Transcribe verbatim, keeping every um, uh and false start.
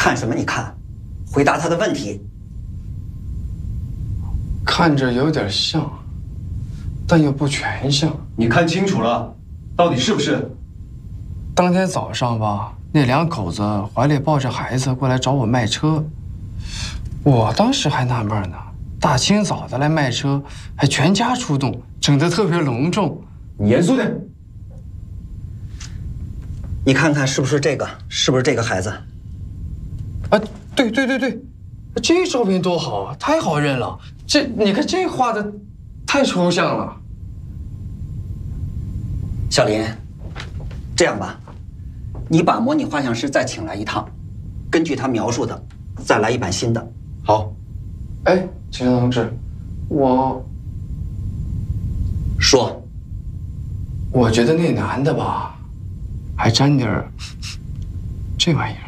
看什么？你看，回答他的问题。 看着有点像，但又不全像。 你看清楚了，到底是不是？ 当天早上吧，那两口子怀里抱着孩子过来找我卖车，我当时还纳闷呢，大清早的来卖车，还全家出动，整得特别隆重。 你严肃点。 你看看是不是这个？是不是这个孩子？ 啊，对对对对，这照片多好啊，太好认了。这你看这画的太抽象了。 小林，这样吧，你把模拟画像师再请来一趟，根据他描述的，再来一版新的。 好。 哎，警察同志，我说， 我觉得那男的吧，还沾点儿这玩意儿。